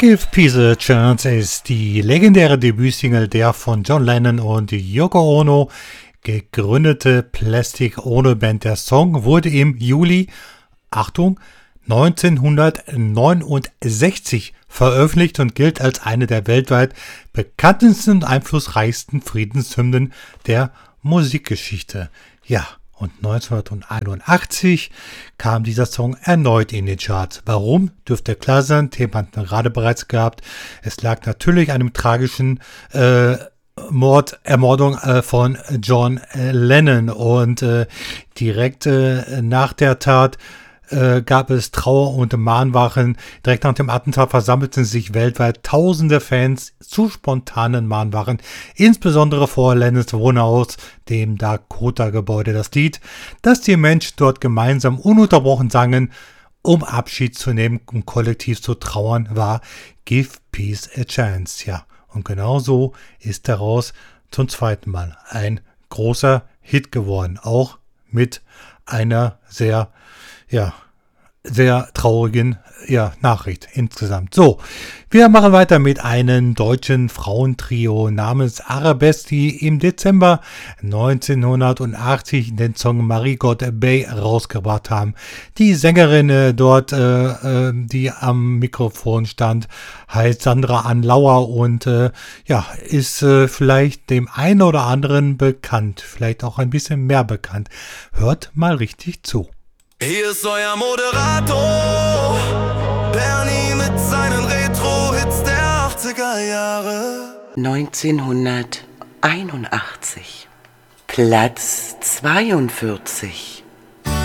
Give Peace a Chance ist die legendäre Debütsingle der von John Lennon und Yoko Ono gegründete Plastic Ono Band. Der Song wurde im Juli, Achtung, 1969 veröffentlicht und gilt als eine der weltweit bekanntesten und einflussreichsten Friedenshymnen der Musikgeschichte. Ja, und 1981 kam dieser Song erneut in die Charts. Warum? Dürfte klar sein, Thema hatten wir gerade bereits gehabt. Es lag natürlich an dem tragischen Ermordung von John Lennon und direkt nach der Tat gab es Trauer- und Mahnwachen. Direkt nach dem Attentat versammelten sich weltweit tausende Fans zu spontanen Mahnwachen, insbesondere vor Lennons Wohnhaus, dem Dakota-Gebäude. Das Lied, das die Menschen dort gemeinsam ununterbrochen sangen, um Abschied zu nehmen, um kollektiv zu trauern, war Give Peace a Chance. Ja, und genau so ist daraus zum zweiten Mal ein großer Hit geworden, auch mit einer sehr traurigen Nachricht insgesamt. So, wir machen weiter mit einem deutschen Frauentrio namens Arabesque, die im Dezember 1980 den Song Marigot Bay rausgebracht haben. Die Sängerin dort, die am Mikrofon stand, heißt Sandra Anlauer und ist vielleicht dem einen oder anderen bekannt, vielleicht auch ein bisschen mehr bekannt. Hört mal richtig zu. Hier ist euer Moderator, Bernie mit seinen Retro-Hits der 80er Jahre. 1981, Platz 42.